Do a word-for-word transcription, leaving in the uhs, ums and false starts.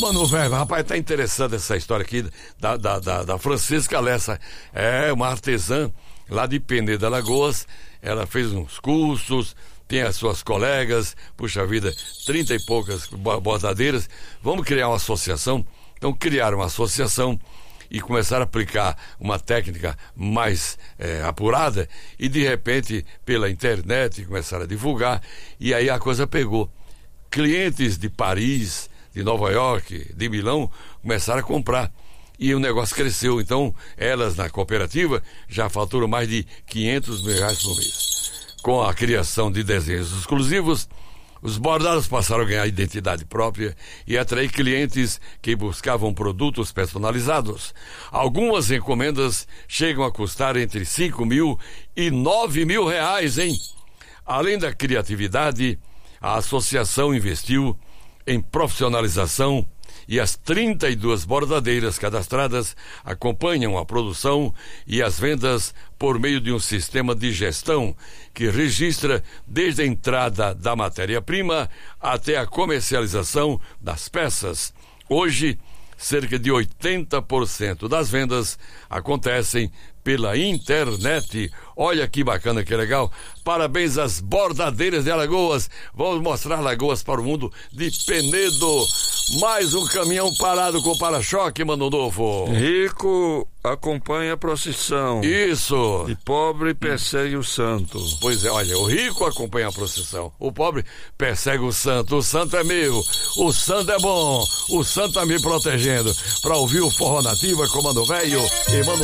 Mano Velho, rapaz, tá interessante essa história aqui da, da, da, da Francisca Lessa. É uma artesã lá de Penedo de Alagoas. Ela fez uns cursos, tem as suas colegas, puxa vida, trinta e poucas bordadeiras. Vamos criar uma associação. Então criaram uma associação e começaram a aplicar uma técnica mais é, apurada, e de repente pela internet começaram a divulgar, e aí a coisa pegou. Clientes de Paris, de Nova York, de Milão começaram a comprar e o negócio cresceu. Então elas na cooperativa já faturam mais de quinhentos mil reais por mês. Com a criação de desenhos exclusivos, os bordados passaram a ganhar identidade própria e atrair clientes que buscavam produtos personalizados. Algumas encomendas chegam a custar entre cinco mil e nove mil reais, hein? Além da criatividade, a associação investiu em profissionalização e as trinta e duas bordadeiras cadastradas acompanham a produção e as vendas por meio de um sistema de gestão que registra desde a entrada da matéria-prima até a comercialização das peças. Hoje, cerca de oitenta por cento das vendas acontecem pela internet. Olha que bacana, que legal. Parabéns às bordadeiras de Alagoas. Vamos mostrar Alagoas para o mundo de Penedo. Mais um caminhão parado com para-choque, Mano Novo. Rico acompanha a procissão. Isso. E pobre persegue o santo. Pois é, olha, o rico acompanha a procissão. O pobre persegue o santo. O santo é meu. O santo é bom. O santo tá me protegendo. Para ouvir o Forró Nativa com Mano Velho e Mano